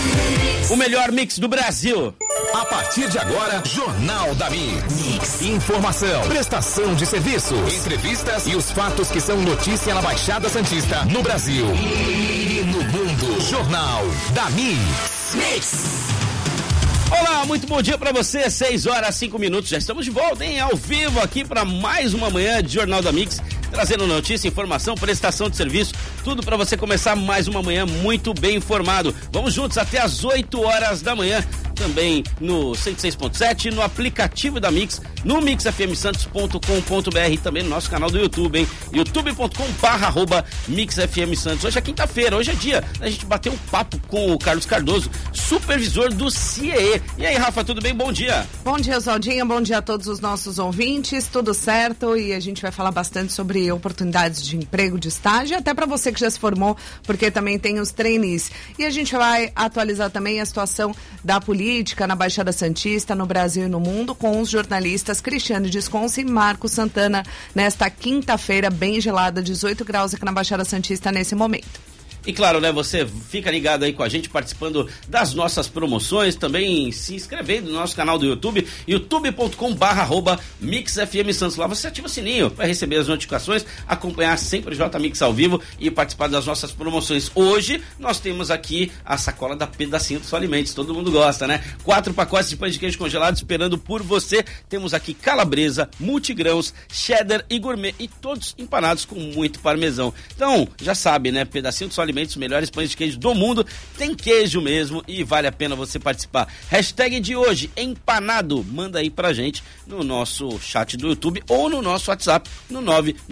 O melhor mix do Brasil. A partir de agora, Jornal da Mix. Informação, prestação de serviços, entrevistas e os fatos que são notícia na Baixada Santista, no Brasil e no mundo. Jornal da Mix. Olá, muito bom dia pra você, 6h05, já estamos de volta, hein? Ao vivo aqui para mais uma manhã de Jornal da Mix, trazendo notícia, informação, prestação de serviço, tudo para você começar mais uma manhã muito bem informado. Vamos juntos até as 8h da manhã, também no 106.7, no aplicativo da Mix, no mixfmsantos.com.br, também no nosso canal do YouTube, hein? youtube.com/mixfmsantos. Hoje é quinta-feira, hoje é dia da gente bater um papo com o Carlos Cardoso, supervisor do CIEE. E aí, Rafa, tudo bem? Bom dia. Bom dia, Oswaldinho, bom dia a todos os nossos ouvintes, tudo certo? E a gente vai falar bastante sobre oportunidades de emprego, de estágio, até para você que já se formou, porque também tem os trainees. E a gente vai atualizar também a situação da política na Baixada Santista, no Brasil e no mundo, com os jornalistas Cristiano Desconce e Marcos Santana, nesta quinta-feira bem gelada, 18 graus aqui na Baixada Santista nesse momento. E claro, né, você fica ligado aí com a gente, participando das nossas promoções, também se inscrevendo no nosso canal do YouTube, youtube.com/mixfmsantos. Lá você ativa o sininho para receber as notificações, acompanhar sempre o J-Mix ao vivo e participar das nossas promoções. Hoje nós temos aqui a sacola da Pedacinho dos Alimentos, todo mundo gosta, né? 4 pacotes de pães de queijo congelado esperando por você. Temos aqui calabresa, multigrãos, cheddar e gourmet, e todos empanados com muito parmesão. Então, já sabe, né? Pedacinho dos Alimentos, os melhores pães de queijo do mundo, tem queijo mesmo e vale a pena você participar. Hashtag de hoje, empanado, manda aí pra gente no nosso chat do YouTube ou no nosso WhatsApp, no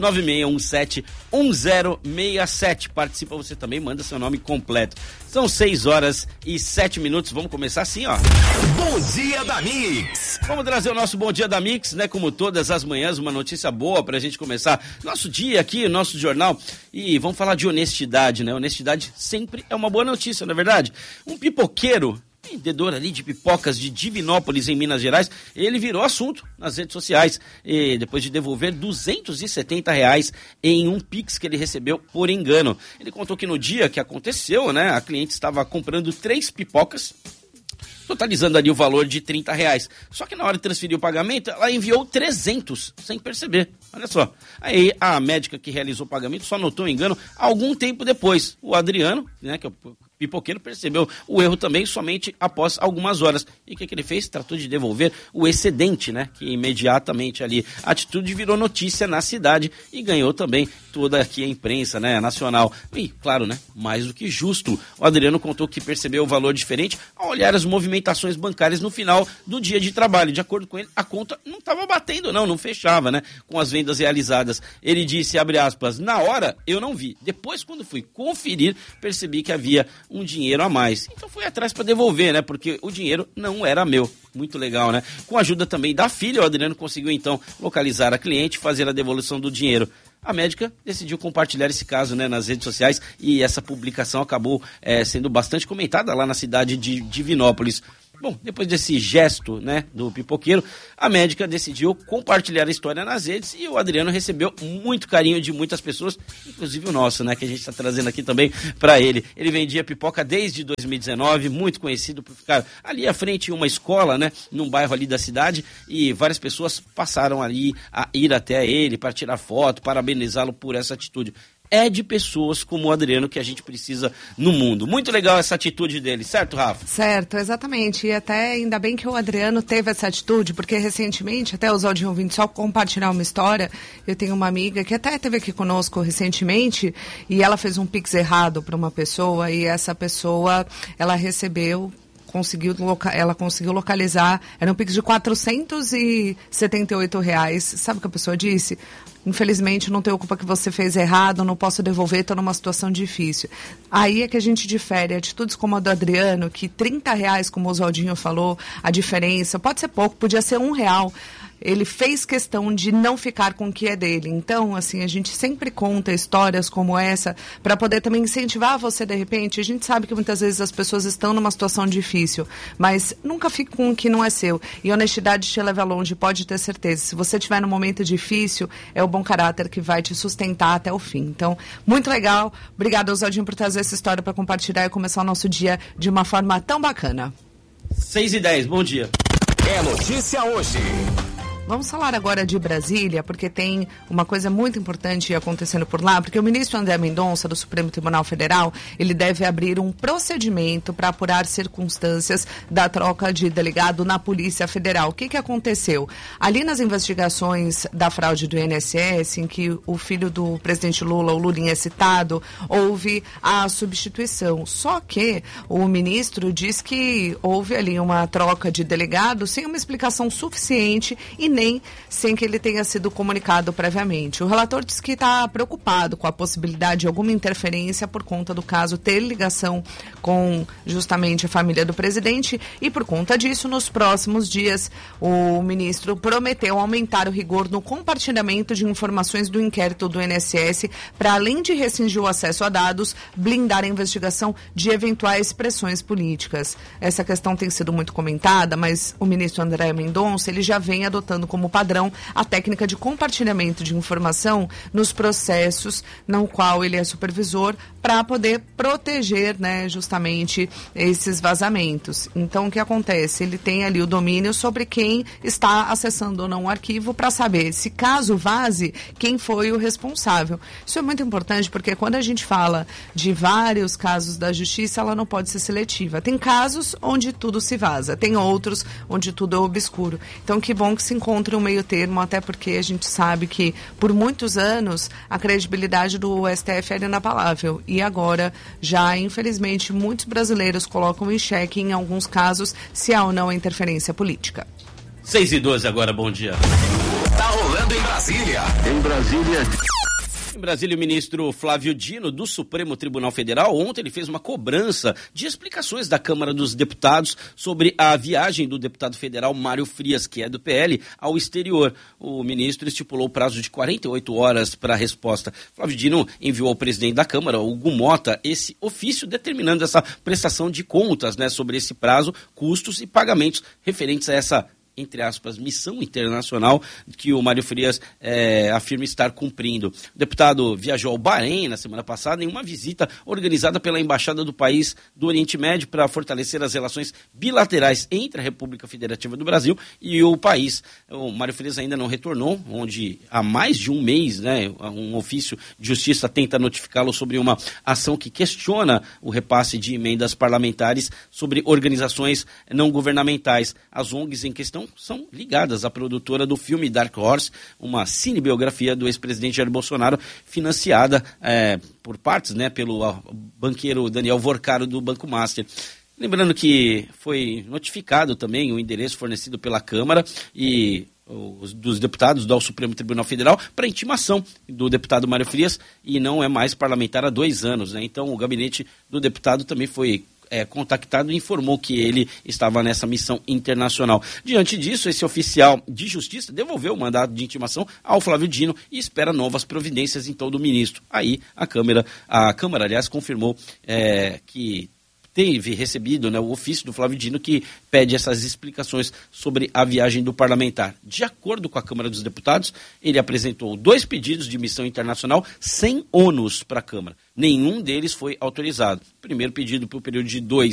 996171067. Participa você também, manda seu nome completo. São 6h07, vamos começar assim, ó. Bom dia da Mix. Vamos trazer o nosso Bom Dia da Mix, né? Como todas as manhãs, uma notícia boa pra gente começar nosso dia aqui, nosso jornal. E vamos falar de honestidade, né? Honestidade sempre é uma boa notícia, não é verdade? Um pipoqueiro, vendedor ali de pipocas de Divinópolis, em Minas Gerais, ele virou assunto nas redes sociais, e depois de devolver R$270 em um Pix que ele recebeu por engano. Ele contou que no dia que aconteceu, né, a cliente estava comprando 3 pipocas, totalizando ali o valor de R$30. Só que na hora de transferir o pagamento, ela enviou 300, sem perceber. Olha só. Aí a médica que realizou o pagamento só notou o engano algum tempo depois. O Adriano, né, que é o pipoqueiro, percebeu o erro também somente após algumas horas. E o que ele fez? Tratou de devolver o excedente, né? Que imediatamente ali a atitude virou notícia na cidade e ganhou também toda aqui a imprensa, né, nacional. E, claro, né, mais do que justo. O Adriano contou que percebeu o valor diferente ao olhar as movimentações bancárias no final do dia de trabalho. De acordo com ele, a conta não estava batendo, não fechava, né, com as vendas realizadas. Ele disse, abre aspas, na hora eu não vi. Depois, quando fui conferir, percebi que havia um dinheiro a mais. Então fui atrás para devolver, né? Porque o dinheiro não era meu. Muito legal, né? Com a ajuda também da filha, o Adriano conseguiu então localizar a cliente e fazer a devolução do dinheiro. A médica decidiu compartilhar esse caso, né, nas redes sociais, e essa publicação acabou sendo bastante comentada lá na cidade de Divinópolis. Bom, depois desse gesto, né, do pipoqueiro, a médica decidiu compartilhar a história nas redes e o Adriano recebeu muito carinho de muitas pessoas, inclusive o nosso, né, que a gente está trazendo aqui também para ele. Ele vendia pipoca desde 2019, muito conhecido por ficar ali à frente de uma escola, né, num bairro ali da cidade, e várias pessoas passaram ali a ir até ele para tirar foto, parabenizá-lo por essa atitude. É de pessoas como o Adriano que a gente precisa no mundo. Muito legal essa atitude dele, certo, Rafa? Certo, exatamente. E até ainda bem que o Adriano teve essa atitude, porque recentemente, até os áudios ouvintes, só compartilhar uma história, eu tenho uma amiga que até esteve aqui conosco recentemente e ela fez um Pix errado para uma pessoa e essa pessoa, ela recebeu... ela conseguiu localizar, era um Pix de R$478. Sabe o que a pessoa disse? Infelizmente, não tenho culpa que você fez errado, não posso devolver, estou numa situação difícil. Aí é que a gente difere. Atitudes como a do Adriano, que R$30, como o Oswaldinho falou, a diferença, pode ser pouco, podia ser R$1. ele fez questão de não ficar com o que é dele. Então, assim, a gente sempre conta histórias como essa para poder também incentivar você, de repente. A gente sabe que muitas vezes as pessoas estão numa situação difícil, mas nunca fique com o que não é seu. E honestidade te leva longe, pode ter certeza. Se você estiver num momento difícil, é o bom caráter que vai te sustentar até o fim. Então, muito legal. Obrigada, Oswaldinho, por trazer essa história para compartilhar e começar o nosso dia de uma forma tão bacana. 6h10, bom dia. É notícia hoje. Vamos falar agora de Brasília, porque tem uma coisa muito importante acontecendo por lá, porque o ministro André Mendonça, do Supremo Tribunal Federal, ele deve abrir um procedimento para apurar circunstâncias da troca de delegado na Polícia Federal. O que aconteceu? Ali nas investigações da fraude do INSS, em que o filho do presidente Lula, o Lulinha, é citado, houve a substituição. Só que o ministro diz que houve ali uma troca de delegado sem uma explicação suficiente e nem sem que ele tenha sido comunicado previamente. O relator diz que está preocupado com a possibilidade de alguma interferência por conta do caso ter ligação com justamente a família do presidente e por conta disso, nos próximos dias, o ministro prometeu aumentar o rigor no compartilhamento de informações do inquérito do INSS para, além de restringir o acesso a dados, blindar a investigação de eventuais pressões políticas. Essa questão tem sido muito comentada, mas o ministro André Mendonça, ele já vem adotando como padrão a técnica de compartilhamento de informação nos processos no qual ele é supervisor para poder proteger, né, justamente esses vazamentos. Então, o que acontece? Ele tem ali o domínio sobre quem está acessando ou não o arquivo para saber se, caso vaze, quem foi o responsável. Isso é muito importante porque quando a gente fala de vários casos da justiça, ela não pode ser seletiva. Tem casos onde tudo se vaza, tem outros onde tudo é obscuro. Então, que bom que se encontre um meio termo, até porque a gente sabe que por muitos anos a credibilidade do STF era inabalável e agora já infelizmente muitos brasileiros colocam em xeque em alguns casos se há ou não interferência política. 6h12 agora, bom dia. Tá rolando em Brasília. Em Brasília, o ministro Flávio Dino, do Supremo Tribunal Federal, ontem ele fez uma cobrança de explicações da Câmara dos Deputados sobre a viagem do deputado federal Mário Frias, que é do PL, ao exterior. O ministro estipulou o prazo de 48 horas para a resposta. Flávio Dino enviou ao presidente da Câmara, Hugo Mota, esse ofício determinando essa prestação de contas, né, sobre esse prazo, custos e pagamentos referentes a essa, entre aspas, missão internacional que o Mário Frias afirma estar cumprindo. O deputado viajou ao Bahrein na semana passada em uma visita organizada pela Embaixada do país do Oriente Médio para fortalecer as relações bilaterais entre a República Federativa do Brasil e o país. O Mário Frias ainda não retornou, onde há mais de um mês, né, um ofício de justiça tenta notificá-lo sobre uma ação que questiona o repasse de emendas parlamentares sobre organizações não governamentais. As ONGs em questão são ligadas à produtora do filme Dark Horse, uma cinebiografia do ex-presidente Jair Bolsonaro, financiada por partes, né, pelo banqueiro Daniel Vorcaro do Banco Master. Lembrando que foi notificado também o endereço fornecido pela Câmara e dos deputados do Supremo Tribunal Federal para intimação do deputado Mário Frias e não é mais parlamentar há 2 anos, né? Então o gabinete do deputado também foi contactado e informou que ele estava nessa missão internacional. Diante disso, esse oficial de justiça devolveu o mandato de intimação ao Flávio Dino e espera novas providências, então, do ministro. Aí, a Câmara, aliás, confirmou que teve recebido, né, o ofício do Flávio Dino que pede essas explicações sobre a viagem do parlamentar. De acordo com a Câmara dos Deputados, ele apresentou 2 pedidos de missão internacional sem ônus para a Câmara. Nenhum deles foi autorizado. Primeiro pedido para o período de 2